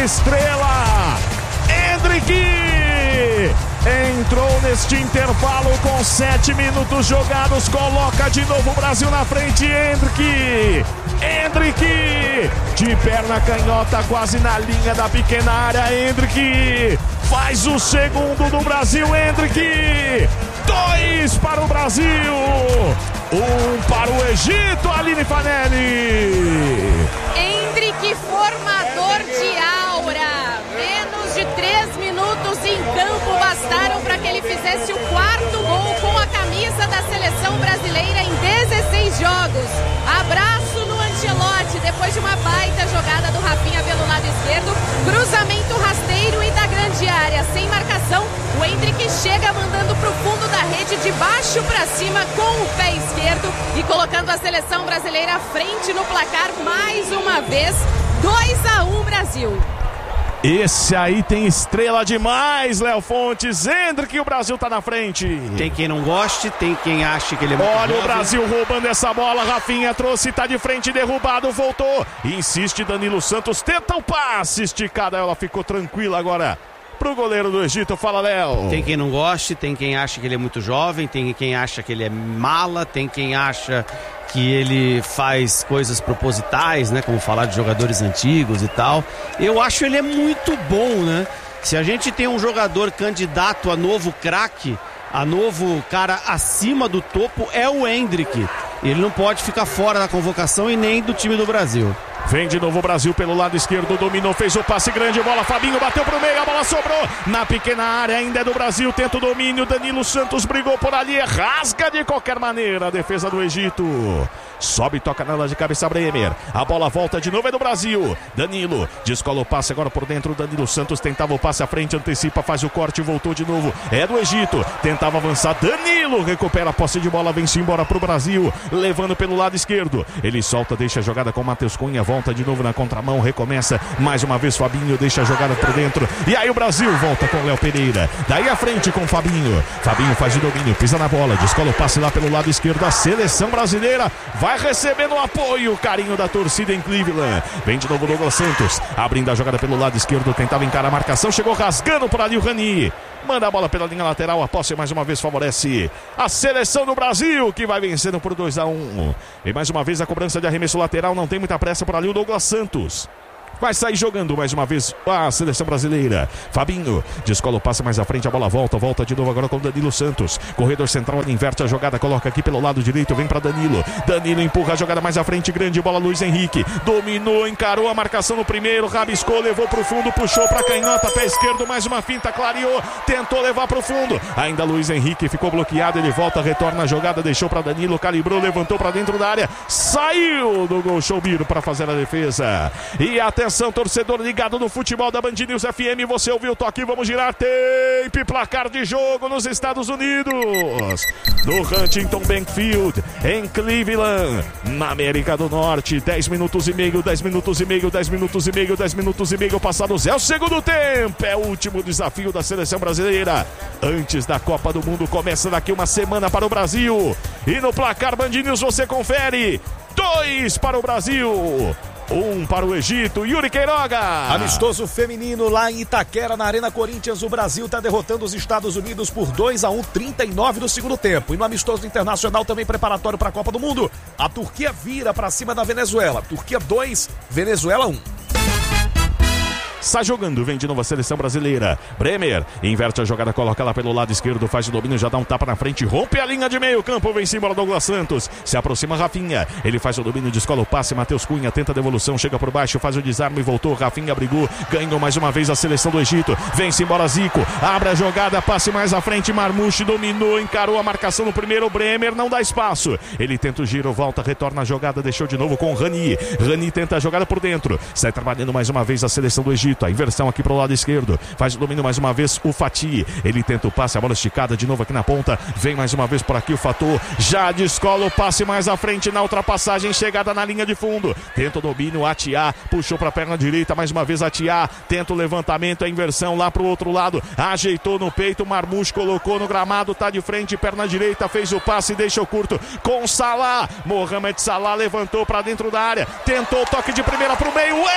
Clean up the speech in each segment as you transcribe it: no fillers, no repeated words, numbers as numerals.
estrela, Endrick! Entrou neste intervalo com 7 minutos jogados, coloca de novo o Brasil na frente, Endrick, de perna canhota quase na linha da pequena área, Endrick faz o segundo do Brasil, Endrick, 2 para o Brasil, 1 para o Egito, Aline Fanelli. Endrick, formador de aura, menos de 3 minutos em campo bastaram para que ele fizesse o 4º gol com a camisa da seleção brasileira em 16 jogos. Abraço no Ancelotti, depois de uma baita jogada do Rafinha pelo lado esquerdo, cruzamento rasteiro e da grande área, sem marcação, o Endrick chega mandando para o fundo da rede, de baixo para cima com o pé esquerdo e colocando a seleção brasileira à frente no placar mais uma vez, 2-1 Brasil. Esse aí tem estrela demais, Léo Fontes. Endrick, o Brasil tá na frente. Tem quem não goste, tem quem ache que ele é muito Olha jovem. O Brasil roubando essa bola. Rafinha trouxe, tá de frente, derrubado, voltou. Insiste Danilo Santos, tenta o passe. Esticada, ela ficou tranquila agora pro goleiro do Egito. Fala, Léo. Tem quem não goste, tem quem acha que ele é muito jovem, tem quem acha que ele é mala, tem quem acha que ele faz coisas propositais, né? Como falar de jogadores antigos e tal. Eu acho ele é muito bom, né? Se a gente tem um jogador candidato a novo craque, a novo cara acima do topo, é o Endrick. Ele não pode ficar fora da convocação e nem do time do Brasil. Vem de novo o Brasil pelo lado esquerdo, dominou, fez o passe grande, bola, Fabinho bateu pro meio, a bola sobrou na pequena área, ainda é do Brasil, tenta o domínio, Danilo Santos brigou por ali, rasga de qualquer maneira a defesa do Egito. Sobe, toca nela de cabeça Bremer, a bola volta de novo, é do Brasil. Danilo descola o passe agora por dentro, Danilo Santos tentava o passe à frente, antecipa, faz o corte, voltou de novo, é do Egito, tentava avançar, Danilo recupera a posse de bola, vem-se embora pro Brasil, levando pelo lado esquerdo, ele solta, deixa a jogada com Matheus Cunha, volta de novo na contramão, recomeça mais uma vez Fabinho, deixa a jogada por dentro, e aí o Brasil volta com Léo Pereira, daí à frente com Fabinho faz o domínio, pisa na bola, descola o passe lá pelo lado esquerdo, a seleção brasileira vai recebendo o apoio, o carinho da torcida em Cleveland, vem de novo Douglas Santos, abrindo a jogada pelo lado esquerdo, tentava encarar a marcação, chegou rasgando por ali o Rani, manda a bola pela linha lateral, a posse mais uma vez favorece a seleção do Brasil, que vai vencendo por 2-1, e mais uma vez a cobrança de arremesso lateral, não tem muita pressa por ali o Douglas Santos. Vai sair jogando mais uma vez a seleção brasileira. Fabinho descola o passe mais à frente, a bola volta de novo agora com o Danilo Santos. Corredor central, ele inverte a jogada, coloca aqui pelo lado direito, vem para Danilo. Danilo empurra a jogada mais à frente, grande bola, Luiz Henrique. Dominou, encarou a marcação no primeiro, rabiscou, levou pro fundo, puxou pra canhota, pé esquerdo, mais uma finta, clareou, tentou levar pro fundo. Ainda Luiz Henrique ficou bloqueado, ele volta, retorna a jogada, deixou para Danilo, calibrou, levantou para dentro da área, saiu do gol Choubiro para fazer a defesa. E atenção, torcedor ligado no futebol da Band News FM, você ouviu o toque, vamos girar tape, placar de jogo nos Estados Unidos, no Huntington Bank Field, em Cleveland, na América do Norte, 10 minutos e meio, passados, é o segundo tempo, é o último desafio da seleção brasileira, antes da Copa do Mundo, começa daqui uma semana para o Brasil, e no placar Band News você confere, 2 para o Brasil, 1 para o Egito, Yuri Queiroga. Amistoso feminino lá em Itaquera, na Arena Corinthians, o Brasil está derrotando os Estados Unidos por 2-1, 39 do segundo tempo. E no amistoso internacional também preparatório para a Copa do Mundo, a Turquia vira para cima da Venezuela. Turquia 2, Venezuela 1. Sai jogando, vem de novo a seleção brasileira. Bremer inverte a jogada, coloca lá pelo lado esquerdo, faz o domínio, já dá um tapa na frente, rompe a linha de meio campo, vem embora Douglas Santos, se aproxima Rafinha, ele faz o domínio, descola o passe, Matheus Cunha tenta a devolução, chega por baixo, faz o desarme, voltou, Rafinha brigou, ganhou mais uma vez a seleção do Egito, vem-se embora Zico, abre a jogada, passe mais à frente, Marmouche dominou, encarou a marcação no primeiro, Bremer não dá espaço, ele tenta o giro, volta, retorna a jogada, deixou de novo com Rani tenta a jogada por dentro, sai trabalhando mais uma vez a seleção do Egito, a inversão aqui pro lado esquerdo, faz o domínio mais uma vez o Fati, ele tenta o passe, a bola esticada de novo aqui na ponta, vem mais uma vez por aqui o Fator, já descola o passe mais à frente na ultrapassagem, chegada na linha de fundo, tenta o domínio, Atiá, puxou pra perna direita, mais uma vez Atiá, tenta o levantamento, a inversão lá pro outro lado, ajeitou no peito, Marmouche colocou no gramado, tá de frente, perna direita, fez o passe, deixou curto com Salah, Mohamed Salah levantou pra dentro da área, tentou o toque de primeira pro meio,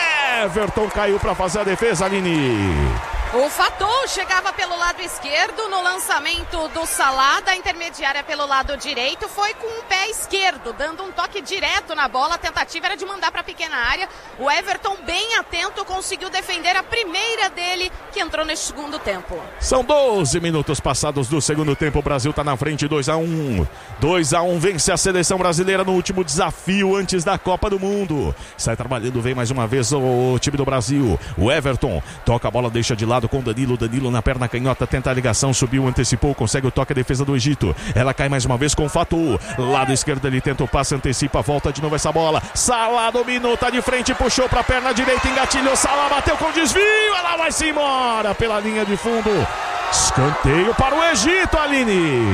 Everton caiu para fazer a defesa, Aline. O Fatou chegava pelo lado esquerdo no lançamento do Salah, da intermediária pelo lado direito, foi com o pé esquerdo, dando um toque direto na bola. A tentativa era de mandar para a pequena área. O Everton, bem atento, conseguiu defender a primeira dele, que entrou neste segundo tempo. São 12 minutos passados do segundo tempo. O Brasil está na frente, 2-1. 2-1, vence a seleção brasileira no último desafio antes da Copa do Mundo. Sai trabalhando, vem mais uma vez o time do Brasil. O Everton toca a bola, deixa de lado com Danilo. Danilo na perna canhota, tenta a ligação, subiu, antecipou, consegue o toque, a defesa do Egito. Ela cai mais uma vez com o Fatou. Lado esquerdo ele tenta o passe, antecipa, volta de novo essa bola. Salah dominou, tá de frente, puxou pra perna direita, engatilhou, Salah bateu com desvio, ela vai-se embora pela linha de fundo. Escanteio para o Egito, Aline.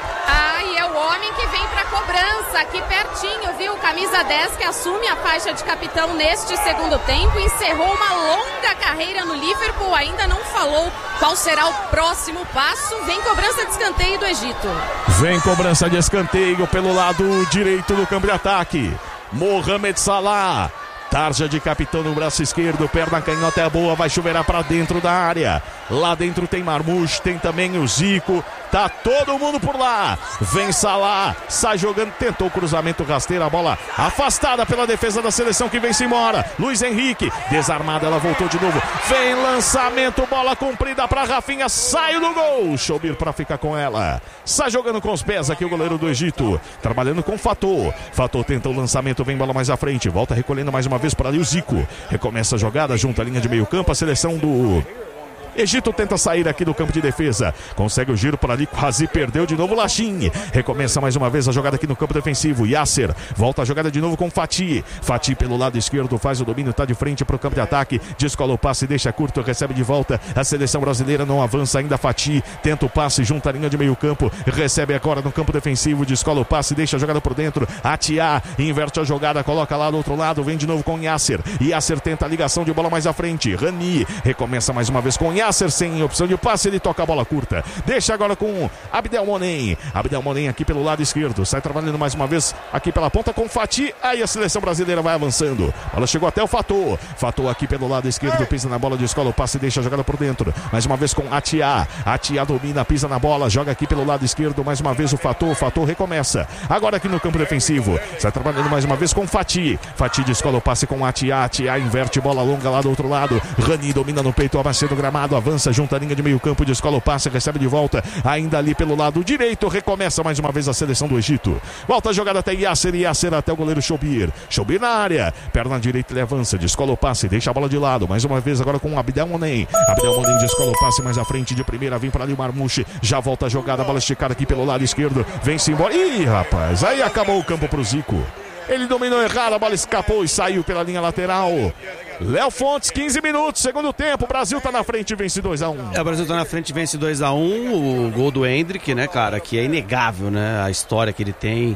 E é o homem que vem para cobrança, aqui pertinho, viu? Camisa 10 que assume a faixa de capitão neste segundo tempo, encerrou uma longa carreira no Liverpool, ainda não falou qual será o próximo passo. Vem cobrança de escanteio do Egito. Vem cobrança de escanteio pelo lado direito do campo de ataque. Mohamed Salah. Tarja de capitão no braço esquerdo, perna canhota é boa, vai chuveirar para dentro da área. Lá dentro tem Marmouche, tem também o Zico, tá todo mundo por lá. Vem Salah, sai jogando, tentou o cruzamento rasteiro, a bola afastada pela defesa da seleção que vem-se embora. Luiz Henrique, desarmada, ela voltou de novo. Vem lançamento, bola comprida para Rafinha, sai do gol. Choubir para ficar com ela. Sai jogando com os pés aqui o goleiro do Egito, trabalhando com Fatou. Fatou tenta o lançamento, vem bola mais à frente, volta recolhendo mais uma vez para ali o Zico. Recomeça a jogada junto à linha de meio campo, a seleção do Egito tenta sair aqui do campo de defesa, consegue o giro por ali, quase perdeu de novo o Lachim. Recomeça mais uma vez a jogada aqui no campo defensivo. Yasser volta a jogada de novo com Fati. Fati pelo lado esquerdo faz o domínio, tá de frente para o campo de ataque, descola o passe, deixa curto, recebe de volta. A seleção brasileira não avança ainda. Fati tenta o passe junto à linha de meio campo, recebe agora no campo defensivo, descola o passe, deixa a jogada por dentro. Atiá inverte a jogada, coloca lá do outro lado, vem de novo com Yasser. Yasser tenta a ligação de bola mais à frente. Rani recomeça mais uma vez com Yasser, sem opção de passe, ele toca a bola curta, deixa agora com Abdelmonem. Abdelmonem aqui pelo lado esquerdo, sai trabalhando mais uma vez aqui pela ponta com Fati, aí a seleção brasileira vai avançando, ela chegou até o Fatou. Fatou aqui pelo lado esquerdo, pisa na bola, descola o passe, deixa a jogada por dentro, mais uma vez com Atiá. Atiá domina, pisa na bola, joga aqui pelo lado esquerdo, mais uma vez o Fatou. Fatou recomeça, agora aqui no campo defensivo, sai trabalhando mais uma vez com Fati. Fati descola o passe com Atiá. Atiá inverte, bola longa lá do outro lado. Rani domina no peito, avança do gramado, avança junto à linha de meio campo, descola o passe, recebe de volta, ainda ali pelo lado direito, recomeça mais uma vez a seleção do Egito. Volta a jogada até Yasser, Yasser até o goleiro Choubir. Choubir na área, perna direita ele avança, descola o passe, deixa a bola de lado, mais uma vez agora com o Abdelmonem. Abdelmonem descola o passe mais à frente de primeira, vem para ali o Marmouche, já volta a jogada, a bola esticada aqui pelo lado esquerdo, vem-se embora. Ih, rapaz, aí acabou o campo pro Zico. Ele dominou errado, a bola escapou e saiu pela linha lateral. Léo Fontes, 15 minutos, segundo tempo, o Brasil tá na frente e vence 2-1. O Brasil tá na frente e vence 2-1, o gol do Endrick, né, cara, que é inegável, né, a história que ele tem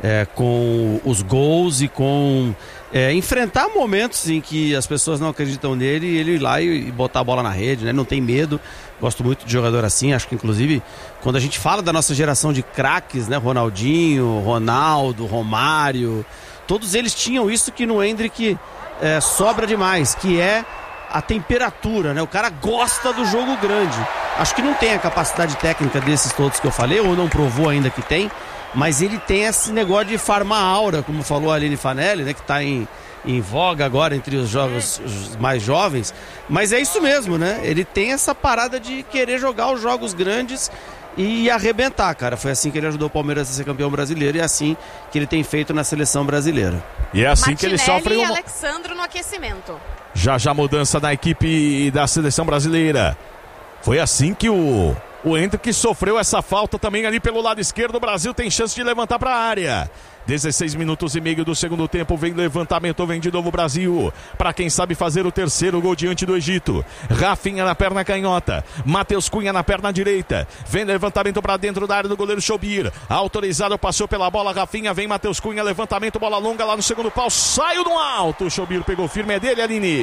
com os gols e com enfrentar momentos em que as pessoas não acreditam nele e ele ir lá e botar a bola na rede, né, não tem medo. Gosto muito de jogador assim, acho que inclusive quando a gente fala da nossa geração de craques, né, Ronaldinho, Ronaldo, Romário, todos eles tinham isso que no Endrick sobra demais, que é a temperatura, né? O cara gosta do jogo grande. Acho que não tem a capacidade técnica desses todos que eu falei, ou não provou ainda que tem, mas ele tem esse negócio de farmar aura, como falou a Aline Fanelli, né? Que está em voga agora entre os mais jovens, mas é isso mesmo, né? Ele tem essa parada de querer jogar os jogos grandes e arrebentar, cara. Foi assim que ele ajudou o Palmeiras a ser campeão brasileiro e é assim que ele tem feito na seleção brasileira. E é assim Martinelli que ele sofre e Alexandro no aquecimento. Já mudança da equipe da seleção brasileira. Foi assim que o Endrick sofreu essa falta também ali pelo lado esquerdo. O Brasil tem chance de levantar para a área. 16 minutos e meio do segundo tempo, vem levantamento, vem de novo o Brasil, para quem sabe fazer o terceiro gol diante do Egito. Rafinha na perna canhota, Matheus Cunha na perna direita, vem levantamento para dentro da área do goleiro Choubir, autorizado, passou pela bola, Rafinha, vem Matheus Cunha, levantamento, bola longa lá no segundo pau, saiu no alto, Choubir pegou firme, é dele, Aline.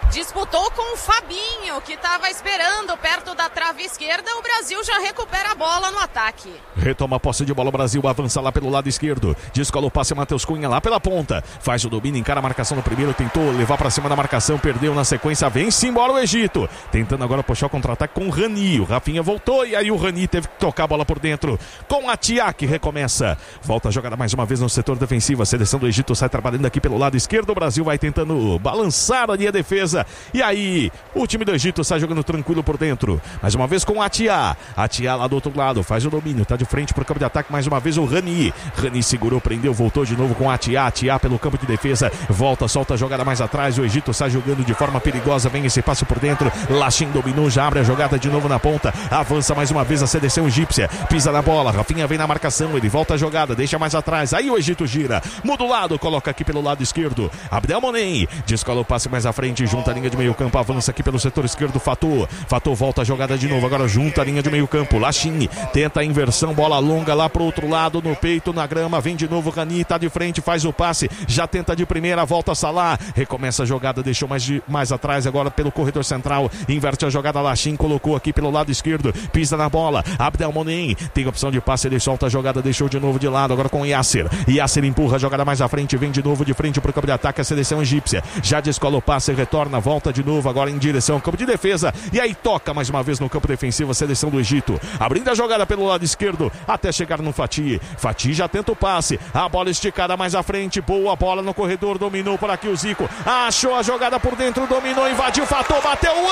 disputou com o Fabinho, que estava esperando perto da trave esquerda. O Brasil já recupera a bola no ataque. Retoma a posse de bola, o Brasil avança lá pelo lado esquerdo. Descola o passe, Matheus Cunha lá pela ponta. Faz o domínio, encara a marcação no primeiro, tentou levar para cima da marcação, perdeu na sequência, vem-se embora o Egito. Tentando agora puxar o contra-ataque com o Rani. O Rafinha voltou e aí o Rani teve que tocar a bola por dentro com a Tia, que recomeça. Volta a jogada mais uma vez no setor defensivo. A seleção do Egito sai trabalhando aqui pelo lado esquerdo. O Brasil vai tentando balançar ali a defesa. E aí, o time do Egito sai jogando tranquilo por dentro. Mais uma vez com a Tia. A Tia lá do outro lado faz o domínio. Tá de frente pro campo de ataque mais uma vez o Rani. Rani segurou, prendeu, voltou de novo com a Tia. A Tia pelo campo de defesa. Volta, solta a jogada mais atrás. O Egito sai jogando de forma perigosa. Vem esse passe por dentro. Lachin dominou, já abre a jogada de novo na ponta. Avança mais uma vez a seleção egípcia. Pisa na bola. Rafinha vem na marcação. Ele volta a jogada, deixa mais atrás. Aí o Egito gira. Muda o lado, coloca aqui pelo lado esquerdo. Abdelmonem descola o passe mais à frente. Junta a linha de meio campo. Avança aqui pelo setor esquerdo. Fatou volta a jogada de novo. Agora junta a linha de meio campo. Lachin tenta a inversão. Bola longa lá pro outro lado. No peito, na grama. Vem de novo Rani. Tá de frente, faz o passe. Já tenta de primeira. Volta Salah. Recomeça a jogada. Deixou mais atrás agora pelo corredor central. Inverte a jogada. Lachin colocou aqui pelo lado esquerdo. Pisa na bola. Abdelmonem tem opção de passe. Ele solta a jogada. Deixou de novo de lado. Agora com Yasser. Yasser empurra a jogada mais à frente. Vem de novo de frente pro campo de ataque. A seleção egípcia. Já descola o passe. Retorna. Volta de novo agora em direção ao campo de defesa. E aí toca mais uma vez no campo defensivo a seleção do Egito. Abrindo a jogada pelo lado esquerdo. Até chegar no Fatih. Fatih já tenta o passe. A bola esticada mais à frente. Boa bola no corredor. Dominou por aqui o Zico. Achou a jogada por dentro. Dominou. Invadiu. Fatou. Bateu o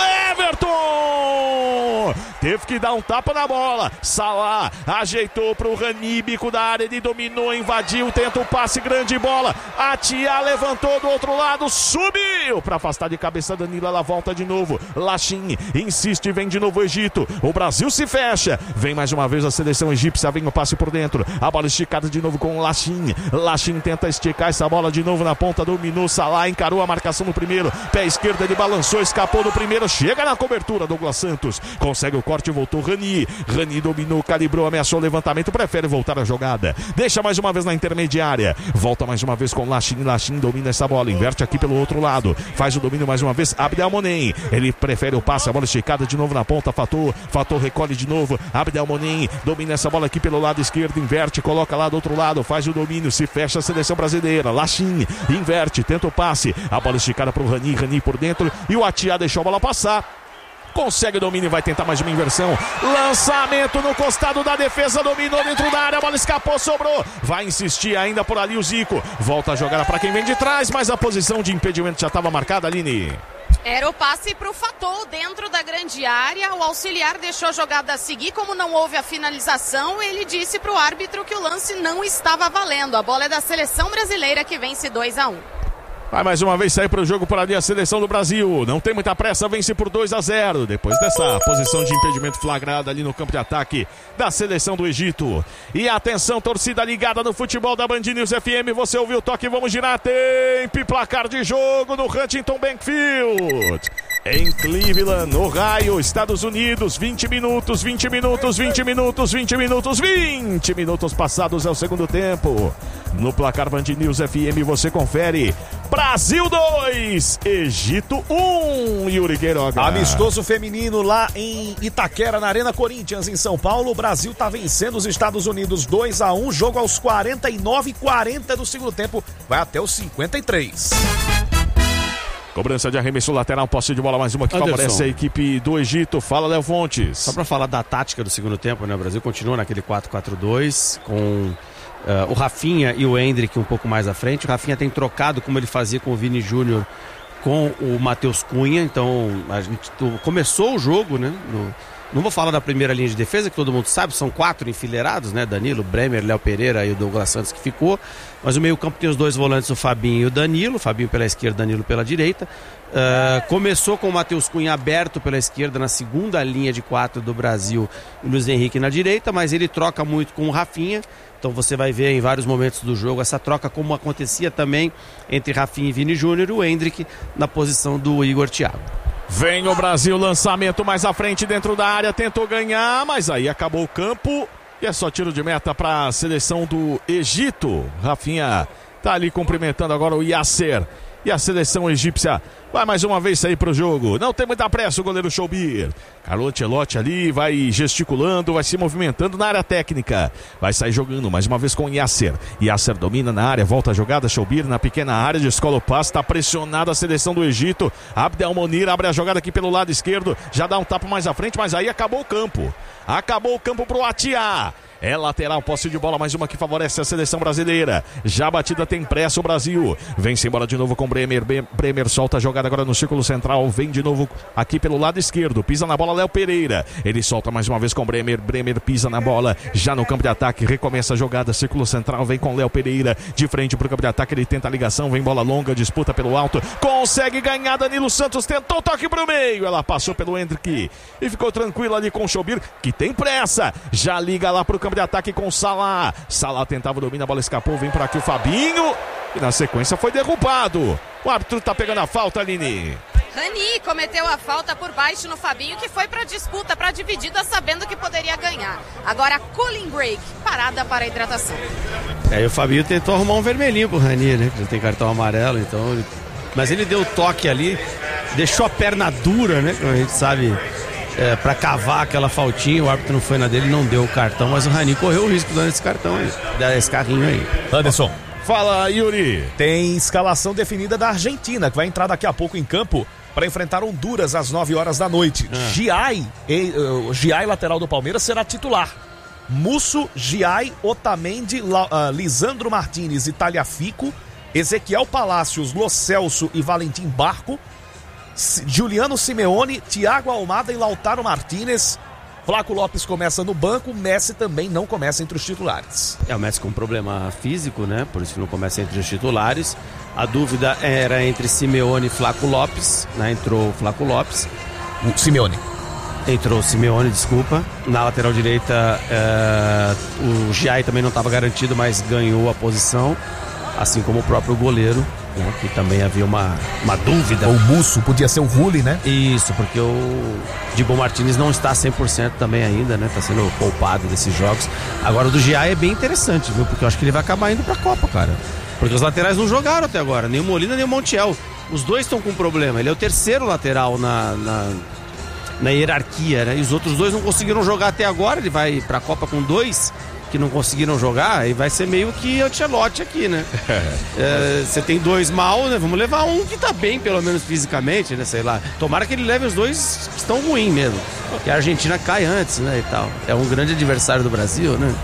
Everton. Teve que dar um tapa na bola. Salah ajeitou pro Rani. Bico da área. Ele dominou. Invadiu. Tenta o passe. Grande bola. A Tia levantou do outro lado. Subiu para afastar de cabeça Danilo. Ela volta de novo. Lachin insiste. Vem de novo o Egito. O Brasil se fecha. Vem mais uma vez a seleção egípcia. Vem o passe por dentro. A bola esticada de novo com o Lachin. Lachin tenta esticar essa bola de novo na ponta. Dominou. Salah encarou a marcação no primeiro. Pé esquerdo. Ele balançou. Escapou no primeiro. Chega na cobertura. Douglas Santos consegue o corte. Voltou Rani. Rani dominou. Calibrou. Ameaçou o levantamento. Prefere voltar a jogada. Deixa mais uma vez na intermediária. Volta mais uma vez com Lachin. Lachin domina essa bola. Inverte aqui pelo outro lado. Faz o domínio mais uma vez. Abdelmonem. Ele prefere o passe. A bola esticada de novo na ponta. Fatou recolhe de novo. Abdelmonem domina essa bola aqui pelo lado esquerdo. Inverte. Coloca lá do outro lado. Faz o domínio. Se fecha a seleção brasileira. Lachin inverte. Tenta o passe. A bola esticada pro Rani. Rani por dentro. E o Atiá deixou a bola passar. Consegue o domínio e vai tentar mais uma inversão. Lançamento no costado da defesa. Dominou dentro da área. A bola escapou, sobrou. Vai insistir ainda por ali o Zico. Volta a jogada para quem vem de trás. Mas a posição de impedimento já estava marcada, Aline. Era o passe para o Fatou dentro da grande área. O auxiliar deixou a jogada seguir. Como não houve a finalização, ele disse para o árbitro que o lance não estava valendo. A bola é da seleção brasileira que vence 2-1. Vai mais uma vez sair para o jogo por ali a seleção do Brasil. Não tem muita pressa, vence por 2-0. Depois dessa posição de impedimento flagrada ali no campo de ataque da seleção do Egito. E atenção, torcida ligada no futebol da Band News FM. Você ouviu o toque, vamos girar. Tempo e placar de jogo no Huntington Bank Field. Em Cleveland, Ohio, Estados Unidos, 20 minutos passados é o segundo tempo. No placar Band News FM você confere. Brasil 2, Egito 1, Yuri Queiroga. Amistoso feminino lá em Itaquera, na Arena Corinthians, em São Paulo. O Brasil tá vencendo os Estados Unidos 2-1, jogo aos 49:40 do segundo tempo, vai até os 53. Cobrança de arremesso lateral, posse de bola, mais uma que favorece a equipe do Egito. Fala, Léo Fontes. Só para falar da tática do segundo tempo, né? O Brasil continua naquele 4-4-2 com o Rafinha e o Endrick um pouco mais à frente. O Rafinha tem trocado, como ele fazia com o Vini Júnior, com o Matheus Cunha. Então a gente começou o jogo, né? Não vou falar da primeira linha de defesa, que todo mundo sabe, são 4 enfileirados, né? Danilo, Bremer, Léo Pereira e o Douglas Santos que ficou. Mas o meio-campo tem os 2 volantes, o Fabinho e o Danilo. Fabinho pela esquerda, Danilo pela direita. Começou com o Matheus Cunha aberto pela esquerda na segunda linha de 4 do Brasil e o Luiz Henrique na direita, mas ele troca muito com o Rafinha. Então você vai ver em vários momentos do jogo essa troca, como acontecia também entre Rafinha e Vini Júnior, e o Endrick na posição do Igor Thiago. Vem o Brasil, lançamento mais à frente dentro da área, tentou ganhar, mas aí acabou o campo e é só tiro de meta para a seleção do Egito. Rafinha tá ali cumprimentando agora o Yasser. E a seleção egípcia vai mais uma vez sair pro jogo. Não tem muita pressa o goleiro Choubir. Carlo Ancelotti ali vai gesticulando, vai se movimentando na área técnica. Vai sair jogando mais uma vez com Yasser. Yasser domina na área, volta a jogada. Choubir na pequena área, descola o passe. Está pressionada a seleção do Egito. Abdelmonir abre a jogada aqui pelo lado esquerdo. Já dá um tapa mais à frente, mas aí acabou o campo. Acabou o campo pro Atia. É lateral, posse de bola, mais uma que favorece a seleção brasileira. Já a batida tem pressa o Brasil. Vem-se embora de novo com Bremer. Bremer solta a jogada agora no círculo central. Vem de novo aqui pelo lado esquerdo. Pisa na bola Léo Pereira. Ele solta mais uma vez com Bremer. Bremer pisa na bola. Já no campo de ataque. Recomeça a jogada. Círculo central. Vem com Léo Pereira. De frente pro campo de ataque. Ele tenta a ligação. Vem bola longa. Disputa pelo alto. Consegue ganhar. Danilo Santos tentou toque pro meio. Ela passou pelo Hendrick. E ficou tranquila ali com o Choubir, que tem pressa. Já liga lá pro campo de ataque com o Salah. Salah tentava dominar, a bola escapou, vem para aqui o Fabinho e na sequência foi derrubado. O árbitro tá pegando a falta, Aline. Rani cometeu a falta por baixo no Fabinho, que foi pra disputa, pra dividida, sabendo que poderia ganhar. Agora cooling break, parada para a hidratação. E o Fabinho tentou arrumar um vermelhinho pro Rani, né? Que ele tem cartão amarelo, então mas ele deu o toque ali, deixou a perna dura, né? Como a gente sabe, pra cavar aquela faltinha. O árbitro não foi na dele, não deu o cartão, mas o Rani correu o risco dando esse cartão aí, desse carrinho aí. Anderson. Fala, Yuri. Tem escalação definida da Argentina, que vai entrar daqui a pouco em campo para enfrentar Honduras às 9 horas da noite. Giai, lateral do Palmeiras, será titular. Musso, Giai, Otamendi, Lisandro Martinez e Tagliafico, Ezequiel Palacios, Lo Celso e Valentim Barco, Juliano Simeone, Thiago Almada e Lautaro Martinez. Flaco Lopes começa no banco, Messi também não começa entre os titulares. O Messi com um problema físico, né? Por isso não começa entre os titulares. A dúvida era entre Simeone e Flaco Lopes, né? Entrou o Flaco Lopes. Entrou o Simeone, desculpa. Na lateral direita, o Giai também não estava garantido, mas ganhou a posição, assim como o próprio goleiro, né, que também havia uma dúvida. O Musso podia ser o Rulli, né? Isso, porque o Dibu Martinez não está 100% também ainda, né? Está sendo poupado desses jogos. Agora o do Giai é bem interessante, viu? Porque eu acho que ele vai acabar indo pra Copa, cara. Porque os laterais não jogaram até agora, nem o Molina nem o Montiel. Os dois estão com problema. Ele é o terceiro lateral na hierarquia, né? E os outros dois não conseguiram jogar até agora. Ele vai pra Copa com dois que não conseguiram jogar, e vai ser meio que Ancelotti aqui, né? Você tem dois mal, né? Vamos levar um que tá bem, pelo menos fisicamente, né? Sei lá. Tomara que ele leve os dois que estão ruins mesmo. Que a Argentina cai antes, né? E tal. É um grande adversário do Brasil, né?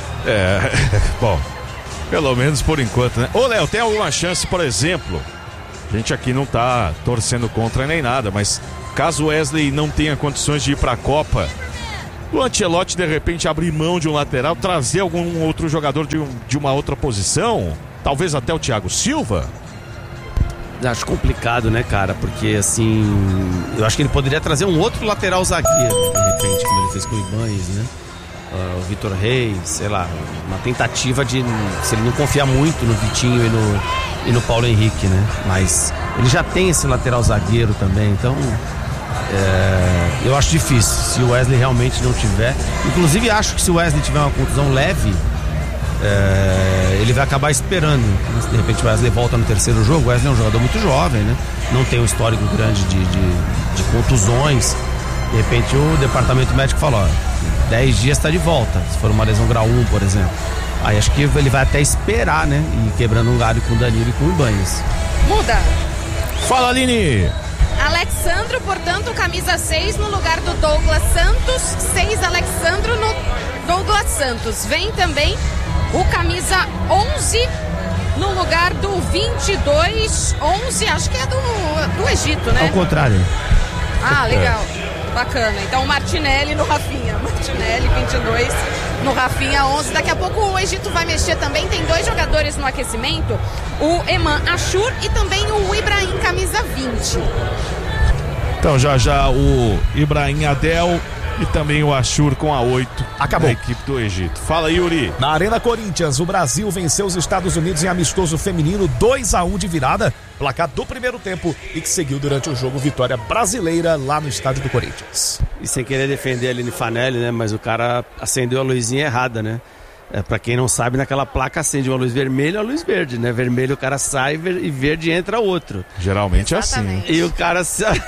Bom, pelo menos por enquanto, né? Ô, Léo, tem alguma chance, por exemplo? A gente aqui não tá torcendo contra nem nada, mas caso o Wesley não tenha condições de ir pra Copa, o Ancelotti de repente abrir mão de um lateral, trazer algum outro jogador de uma outra posição, talvez até o Thiago Silva? Acho complicado, né, cara? Porque assim, eu acho que ele poderia trazer um outro lateral zagueiro, de repente, como ele fez com o Ibanez, né? O Vitor Reis, sei lá, uma tentativa de, se ele não confiar muito no Vitinho e no Paulo Henrique, né? Mas ele já tem esse lateral zagueiro também, então eu acho difícil se o Wesley realmente não tiver. Inclusive acho que se o Wesley tiver uma contusão leve, ele vai acabar esperando. De repente o Wesley volta no terceiro jogo. O Wesley é um jogador muito jovem, né? Não tem um histórico grande de contusões. De repente o departamento médico falou, 10 dias está de volta, se for uma lesão grau 1, por exemplo. Aí acho que ele vai até esperar, né? E quebrando um galho com o Danilo e com o Ibanez. Muda. Fala, Aline. Alexandro, portanto, camisa 6 no lugar do Douglas Santos. 6 Alexandro no Douglas Santos. Vem também o camisa 11 no lugar do 22. 11, acho que é do Egito, né? Ao contrário. Ah, legal. Bacana. Então o Martinelli no Rafinha. Martinelli, 22 no Rafinha, 11. Daqui a pouco o Egito vai mexer também. Tem 2 jogadores no aquecimento. O Eman Ashur e também o Ibrahim, camisa 20. Então já o Ibrahim Adel e também o Ashur com a 8. Acabou. Da equipe do Egito. Fala, Yuri. Na Arena Corinthians, o Brasil venceu os Estados Unidos em amistoso feminino 2-1 de virada, placar do primeiro tempo, e que seguiu durante o jogo vitória brasileira lá no estádio do Corinthians. E sem querer defender a Aline Fanelli, né? Mas o cara acendeu a luzinha errada, né? Pra quem não sabe, naquela placa acende uma luz vermelha, a luz verde, né? Vermelho o cara sai e verde entra outro. Geralmente exatamente. É assim. E o cara...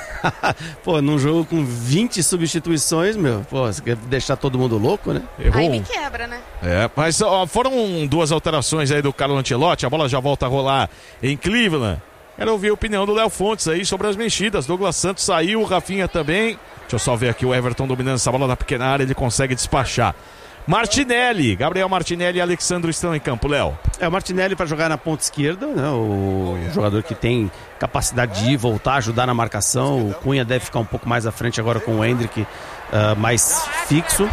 Pô, num jogo com 20 substituições, você quer deixar todo mundo louco, né? Errou. Aí me quebra, né? Mas foram 2 alterações aí do Carlo Ancelotti, a bola já volta a rolar em Cleveland. Quero ouvir a opinião do Léo Fontes aí sobre as mexidas. Douglas Santos saiu, o Rafinha também. Deixa eu só ver aqui o Everton dominando essa bola na pequena área, ele consegue despachar. Martinelli, Gabriel Martinelli e Alexandro estão em campo, Léo. O Martinelli para jogar na ponta esquerda, né? O jogador que tem capacidade de ir, voltar, ajudar na marcação. O Cunha deve ficar um pouco mais à frente agora com o Endrick mais fixo.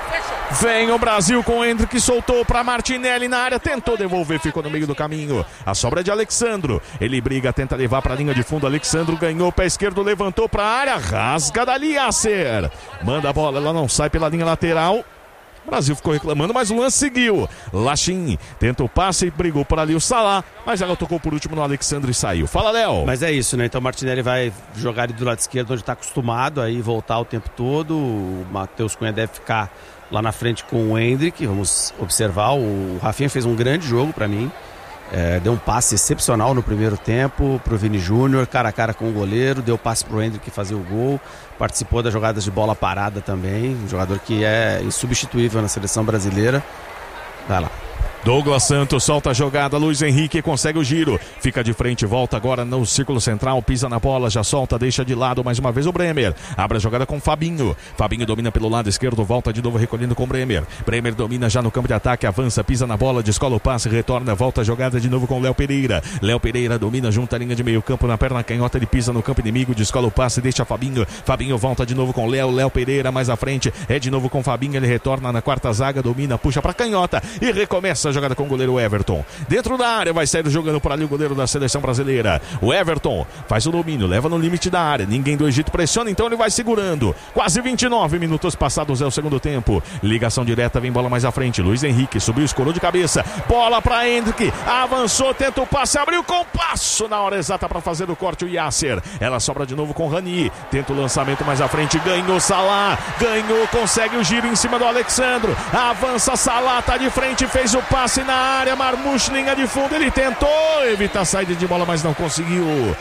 Vem o Brasil com o Endrick, soltou para Martinelli na área, tentou devolver, ficou no meio do caminho. A sobra é de Alexandro, ele briga, tenta levar para a linha de fundo. Alexandro ganhou, pé esquerdo, levantou para a área, rasga dali, Yasser. Manda a bola, ela não sai pela linha lateral. O Brasil ficou reclamando, mas o lance seguiu. Lachin tenta o passe e brigou por ali o Salah, mas ela tocou por último no Alexandre e saiu. Fala, Léo. Mas é isso, né? Então o Martinelli vai jogar ali do lado esquerdo, onde está acostumado aí voltar o tempo todo. O Matheus Cunha deve ficar lá na frente com o Endrick. Vamos observar. O Rafinha fez um grande jogo para mim. Deu um passe excepcional no primeiro tempo pro Vini Júnior, cara a cara com o goleiro, deu passe pro Endrick fazer o gol, participou das jogadas de bola parada também, um jogador que é insubstituível na seleção brasileira. Vai lá. Douglas Santos solta a jogada, Luiz Henrique consegue o giro, fica de frente, volta agora no círculo central, pisa na bola, já solta, deixa de lado mais uma vez o Bremer, abre a jogada com Fabinho, Fabinho domina pelo lado esquerdo, volta de novo recolhendo com o Bremer domina já no campo de ataque, avança, pisa na bola, descola o passe, retorna, volta a jogada de novo com Léo Pereira domina junto à linha de meio campo, na perna canhota ele pisa no campo inimigo, descola o passe, deixa Fabinho volta de novo com Léo Pereira mais à frente, de novo com Fabinho, ele retorna na quarta zaga, domina, puxa pra canhota e recomeça a jogada com o goleiro Everton. Dentro da área vai sair jogando por ali o goleiro da seleção brasileira. O Everton faz o domínio, leva no limite da área. Ninguém do Egito pressiona, então ele vai segurando. Quase 29 minutos passados é o segundo tempo. Ligação direta, vem bola mais à frente. Luiz Henrique subiu, escorou de cabeça. Bola para Endrick. Avançou, tenta o passe, abriu com passo na hora exata para fazer o corte o Yasser. Ela sobra de novo com Rani. Tenta o lançamento mais à frente. Ganhou Salah. Ganhou, consegue o giro em cima do Alexandro. Avança Salah, tá de frente, fez o passe na área, Marmouche, linha de fundo, ele tentou evitar a saída de bola, mas não conseguiu.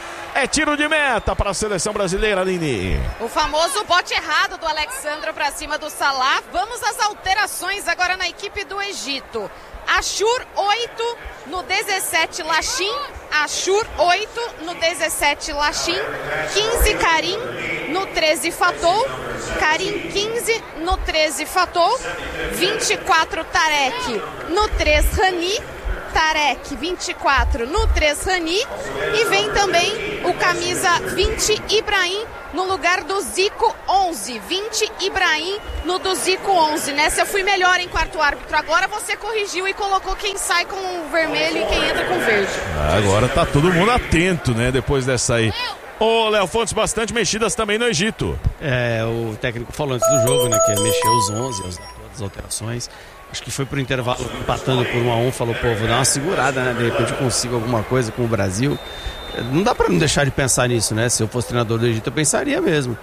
É tiro de meta para a seleção brasileira, Aline. O famoso bote errado do Alexandro para cima do Salah. Vamos às alterações agora na equipe do Egito. Ashur 8 no 17 Lachin, Ashur 8 no 17 Lachin, 15 Karim no 13 Fatou, Karim 15 no 13 Fatou, 24 Tarek no 3 Rani, Tarek 24 no 3 Rani e vem também o camisa 20 Ibrahim no lugar do Zico 11, 20 Ibrahim no do Zico 11. Nessa eu fui melhor em quarto árbitro, agora você corrigiu e colocou quem sai com o vermelho e quem entra com o verde. Agora tá todo mundo atento, né, depois dessa aí. Ô, Léo Fontes, bastante mexidas também no Egito. O técnico falou antes do jogo, né, que ia mexer os 11, todas as alterações. Acho que foi pro intervalo empatando por 1-1, falou, vou dar uma segurada, né, de repente eu consigo alguma coisa com o Brasil. Não dá pra não deixar de pensar nisso, né? Se eu fosse treinador do Egito, eu pensaria mesmo.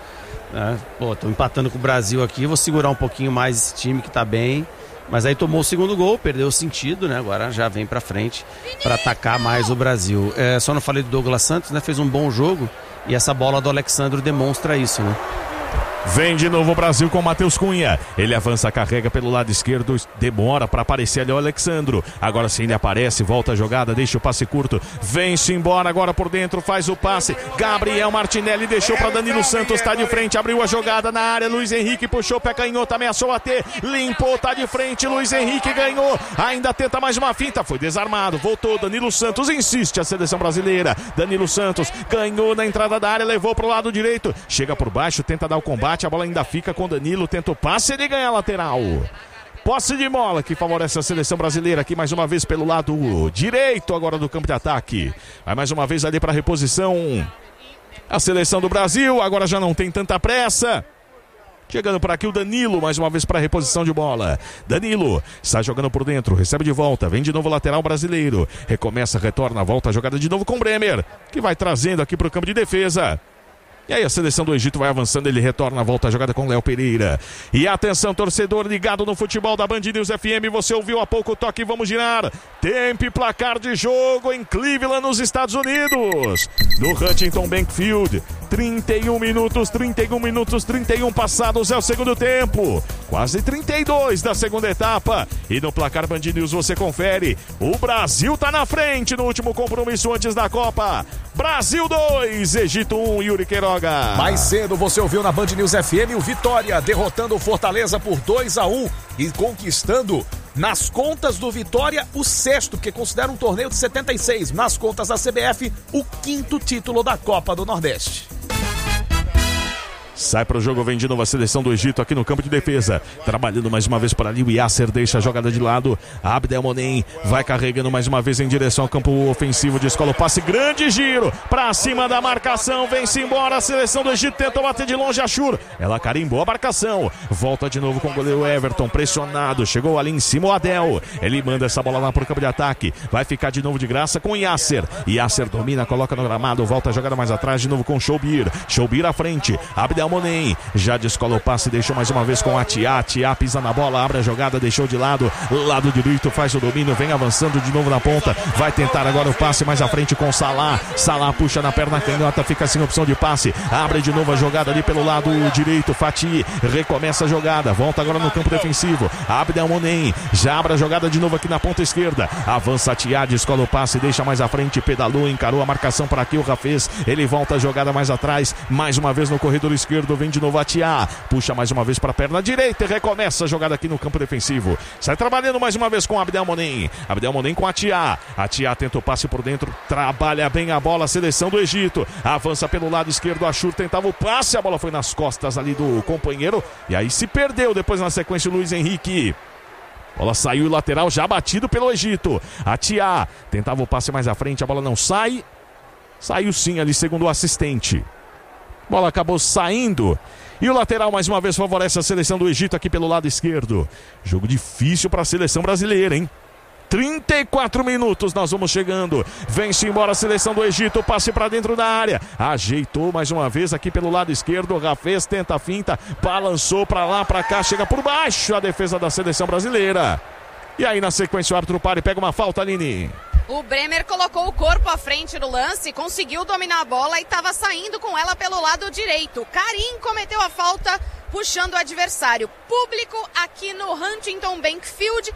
Tô empatando com o Brasil aqui, vou segurar um pouquinho mais esse time que tá bem. Mas aí tomou o segundo gol, perdeu o sentido, né? Agora já vem pra frente pra atacar mais o Brasil. Só não falei do Douglas Santos, né? Fez um bom jogo e essa bola do Alexandro demonstra isso, né? Vem de novo o Brasil com o Matheus Cunha. Ele avança, carrega pelo lado esquerdo, demora para aparecer ali o Alexandro. Agora sim ele aparece, volta a jogada, deixa o passe curto. Vem-se embora agora por dentro, faz o passe. Gabriel Martinelli deixou para Danilo Santos, tá de frente, abriu a jogada na área. Luiz Henrique puxou, pé canhoto, ameaçou bater, limpou, tá de frente. Luiz Henrique ganhou, ainda tenta mais uma finta, foi desarmado, voltou. Danilo Santos insiste, a seleção brasileira. Danilo Santos ganhou na entrada da área, levou pro lado direito, chega por baixo, tenta dar o combate. A bola ainda fica com Danilo, tenta o passe, ele ganha a lateral. Posse de bola que favorece a seleção brasileira aqui mais uma vez pelo lado direito agora do campo de ataque. Vai mais uma vez ali para reposição a seleção do Brasil, agora já não tem tanta pressa. Chegando por aqui o Danilo, mais uma vez para reposição de bola. Danilo está jogando por dentro, recebe de volta, vem de novo o lateral brasileiro. Recomeça, retorna, volta a jogada de novo com o Bremer, que vai trazendo aqui para o campo de defesa. E aí a seleção do Egito vai avançando, ele retorna, volta a jogada com Léo Pereira. E atenção, torcedor ligado no futebol da Band News FM, você ouviu há pouco o toque, vamos girar. Tempo e placar de jogo em Cleveland, nos Estados Unidos. No Huntington Bank Field, 31 minutos, 31 passados é o segundo tempo. Quase 32 da segunda etapa. E no placar Band News você confere. O Brasil tá na frente no último compromisso antes da Copa. Brasil 2, Egito 1, Yuri Queiroga. Mais cedo você ouviu na Band News FM o Vitória derrotando o Fortaleza por 2-1 e conquistando, nas contas do Vitória, o sexto, que considera um torneio de 76. Nas contas da CBF, o quinto título da Copa do Nordeste. Sai para o jogo, vem de novo a seleção do Egito aqui no campo de defesa. Trabalhando mais uma vez por ali, o Yasser deixa a jogada de lado. Abdelmonem vai carregando mais uma vez em direção ao campo ofensivo. Descola o passe, grande giro para cima da marcação. Vem-se embora a seleção do Egito, tentou bater de longe a Shur. Ela carimbou a marcação. Volta de novo com o goleiro Everton, pressionado. Chegou ali em cima o Adel. Ele manda essa bola lá para o campo de ataque. Vai ficar de novo de graça com o Yasser. Yasser domina, coloca no gramado. Volta a jogada mais atrás de novo com o Choubir. Choubir à frente. Abdelmonem já descola o passe, deixou mais uma vez com a Tia pisa na bola, abre a jogada, deixou de lado, lado direito, faz o domínio, vem avançando de novo na ponta, vai tentar agora o passe mais à frente com Salah puxa na perna canhota, fica sem opção de passe, abre de novo a jogada ali pelo lado direito, Fatih recomeça a jogada, volta agora no campo defensivo, Abdelmonem já abre a jogada de novo aqui na ponta esquerda, avança a Tia, descola o passe, deixa mais à frente, pedalou, encarou a marcação para aqui o Rafez, ele volta a jogada mais atrás, mais uma vez no corredor esquerdo, vem de novo a Tia, puxa mais uma vez para a perna direita e recomeça a jogada aqui no campo defensivo, sai trabalhando mais uma vez com Abdelmonem com a Tia tenta o passe por dentro, trabalha bem a bola, a seleção do Egito, avança pelo lado esquerdo, a Shur tentava o passe, a bola foi nas costas ali do companheiro, e aí se perdeu depois na sequência o Luiz Henrique. Bola saiu lateral, já batido pelo Egito, a Tia tentava o passe mais à frente, a bola não sai, saiu sim ali segundo o assistente. Bola acabou saindo e o lateral mais uma vez favorece a seleção do Egito aqui pelo lado esquerdo. Jogo difícil para a seleção brasileira, hein? 34 minutos nós vamos chegando. Vem-se embora a seleção do Egito, passe para dentro da área. Ajeitou mais uma vez aqui pelo lado esquerdo. Rafez tenta a finta, balançou para lá, para cá, chega por baixo a defesa da seleção brasileira. E aí na sequência o árbitro para e pega uma falta, Aline. O Bremer colocou o corpo à frente do lance, conseguiu dominar a bola e estava saindo com ela pelo lado direito. Karim cometeu a falta, puxando o adversário. Público aqui no Huntington Bank Field,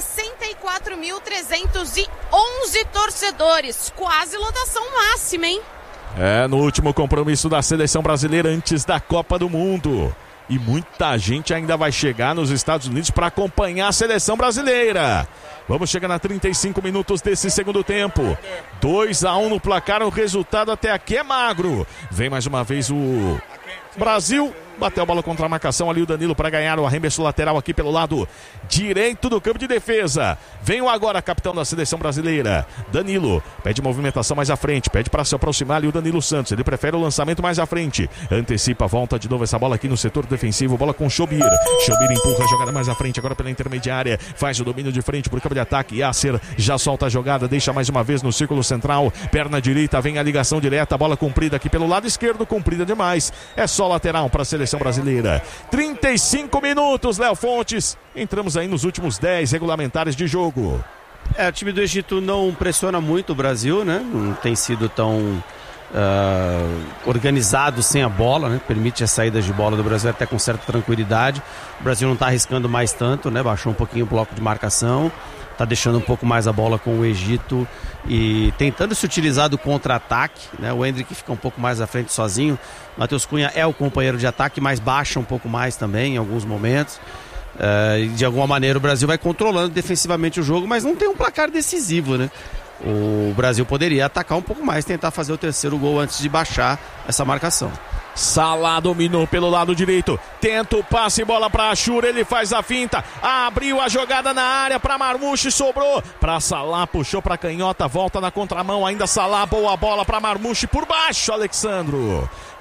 64.311 torcedores. Quase lotação máxima, hein? No último compromisso da seleção brasileira antes da Copa do Mundo. E muita gente ainda vai chegar nos Estados Unidos para acompanhar a seleção brasileira. Vamos chegar a 35 minutos desse segundo tempo. 2-1 no placar, o resultado até aqui é magro. Vem mais uma vez o Brasil. Bateu a bola contra a marcação ali o Danilo para ganhar o arremesso lateral aqui pelo lado direito do campo de defesa. Vem o agora capitão da seleção brasileira, Danilo, pede movimentação mais à frente, pede para se aproximar ali o Danilo Santos, ele prefere o lançamento mais à frente, antecipa, volta de novo essa bola aqui no setor defensivo, bola com Choubir empurra a jogada mais à frente, agora pela intermediária, faz o domínio de frente por campo de ataque, Yasser já solta a jogada, deixa mais uma vez no círculo central, perna direita, vem a ligação direta, bola comprida aqui pelo lado esquerdo, comprida demais, é só lateral para a seleção brasileira. 35 minutos, Léo Fontes. Entramos aí nos últimos 10 regulamentares de jogo. O time do Egito não pressiona muito o Brasil, né? Não tem sido tão organizado sem a bola, né? Permite as saídas de bola do Brasil até com certa tranquilidade. O Brasil não está arriscando mais tanto, né? Baixou um pouquinho o bloco de marcação, está deixando um pouco mais a bola com o Egito e tentando se utilizar do contra-ataque, né? O Endrick fica um pouco mais à frente sozinho. Matheus Cunha é o companheiro de ataque, mas baixa um pouco mais também em alguns momentos. De alguma maneira o Brasil vai controlando defensivamente o jogo, mas não tem um placar decisivo, né? O Brasil poderia atacar um pouco mais, tentar fazer o terceiro gol antes de baixar essa marcação. Salah dominou pelo lado direito, tenta o passe, bola para Ashur, ele faz a finta, abriu a jogada na área para Marmouche, sobrou para Salah, puxou para canhota, volta na contramão, ainda Salah, boa bola para Marmouche por baixo, Alexandro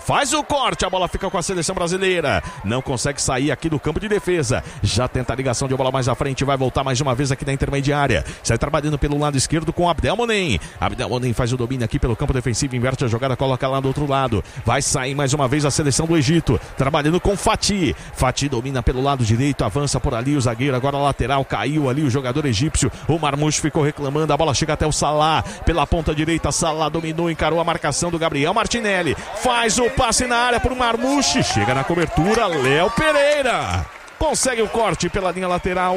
faz o corte, a bola fica com a seleção brasileira. Não consegue sair aqui do campo de defesa. Já tenta a ligação de bola mais à frente, vai voltar mais uma vez aqui na intermediária. Sai trabalhando pelo lado esquerdo com Abdel Monem. Abdel Monem faz o domínio aqui pelo campo defensivo, inverte a jogada, coloca lá do outro lado. Vai sair mais uma vez a seleção do Egito, trabalhando com Fati. Fati domina pelo lado direito, avança por ali o zagueiro, agora lateral, caiu ali o jogador egípcio. O Marmouche ficou reclamando, a bola chega até o Salah, pela ponta direita, Salah dominou, encarou a marcação do Gabriel Martinelli. Faz o passe na área para o Marmouche, chega na cobertura, Léo Pereira. Consegue o corte pela linha lateral.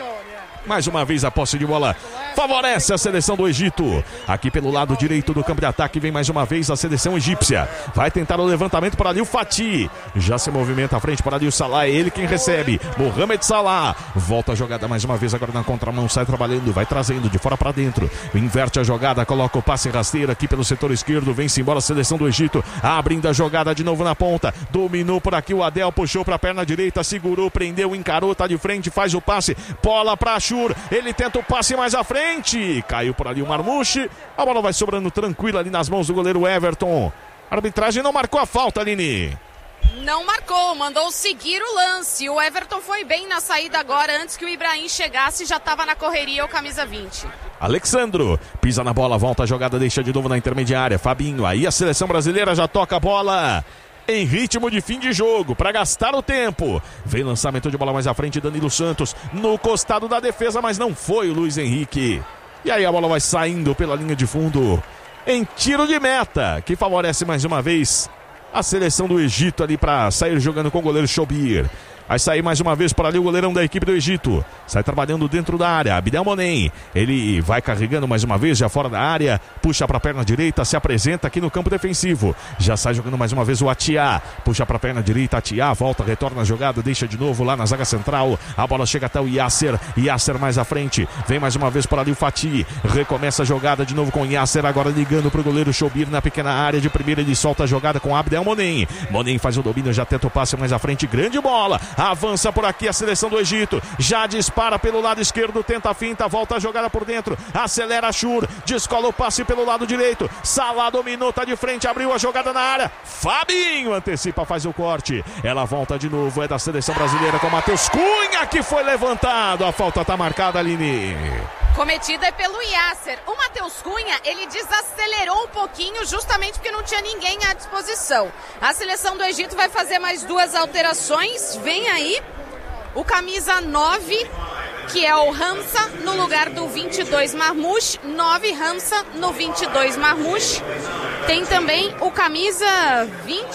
Mais uma vez a posse de bola favorece a seleção do Egito. Aqui pelo lado direito do campo de ataque vem mais uma vez a seleção egípcia. Vai tentar o levantamento para ali o Fati. Já se movimenta à frente para ali o Salah. É ele quem recebe. Mohamed Salah. Volta a jogada mais uma vez agora na contramão. Sai trabalhando, vai trazendo de fora para dentro. Inverte a jogada, coloca o passe rasteiro aqui pelo setor esquerdo. Vem-se embora a seleção do Egito. Abrindo a jogada de novo na ponta. Dominou por aqui o Adel. Puxou para a perna direita. Segurou, prendeu, encarou. Tá de frente, faz o passe. Bola para Ashur. Ele tenta o passe mais à frente. Caiu por ali o Marmouche. A bola vai sobrando tranquila ali nas mãos do goleiro Everton. A arbitragem não marcou a falta, Aline. Não marcou, mandou seguir o lance. O Everton foi bem na saída agora. Antes que o Ibrahim chegasse, já estava na correria o camisa 20. Alexandro pisa na bola, volta a jogada, deixa de novo na intermediária. Fabinho, aí a seleção brasileira já toca a bola em ritmo de fim de jogo, para gastar o tempo. Vem lançamento de bola mais à frente, Danilo Santos no costado da defesa, mas não foi o Luiz Henrique. E aí a bola vai saindo pela linha de fundo em tiro de meta, que favorece mais uma vez a seleção do Egito ali para sair jogando com o goleiro Shobir. Vai sair mais uma vez por ali o goleirão da equipe do Egito. Sai trabalhando dentro da área. Abdel Monem. Ele vai carregando mais uma vez já fora da área. Puxa para a perna direita. Se apresenta aqui no campo defensivo. Já sai jogando mais uma vez o Atiá. Puxa para a perna direita. Atiá volta, retorna a jogada. Deixa de novo lá na zaga central. A bola chega até o Yasser. Yasser mais à frente. Vem mais uma vez por ali o Fati. Recomeça a jogada de novo com o Yasser. Agora ligando para o goleiro Shobir na pequena área de primeira. Ele solta a jogada com Abdel Monem. Monem faz o domínio. Já tenta o passe mais à frente. Grande bola. Avança por aqui a seleção do Egito. Já dispara pelo lado esquerdo. Tenta a finta. Volta a jogada por dentro. Acelera Ashur. Descola o passe pelo lado direito. Salah dominou. Tá de frente. Abriu a jogada na área. Fabinho antecipa. Faz o corte. Ela volta de novo. É da seleção brasileira com Matheus Cunha, que foi levantado. A falta tá marcada, Aline. Cometida é pelo Yasser. O Matheus Cunha, ele desacelerou um pouquinho justamente porque não tinha ninguém à disposição. A seleção do Egito vai fazer mais duas alterações. Vem aí o camisa 9, que é o Hamza, no lugar do 22 Marmouche. 9 Hamza no 22 Marmouche. Tem também o camisa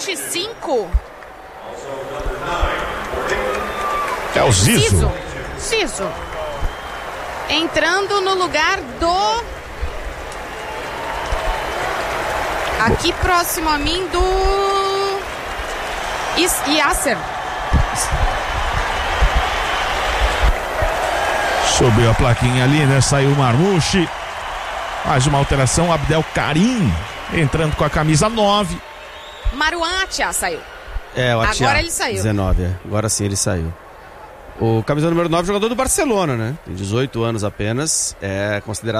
25. É o Zizo. Zizo. Entrando no lugar do... Aqui próximo a mim do... Yasser. Subiu a plaquinha ali, né? Saiu o Marmouche. Mais uma alteração. Abdel Karim entrando com a camisa 9. Marouane Atiá saiu. É, o Atiá. Agora ele saiu. 19, agora sim ele saiu. O camisa número 9, jogador do Barcelona, né? Tem 18 anos apenas. É considerado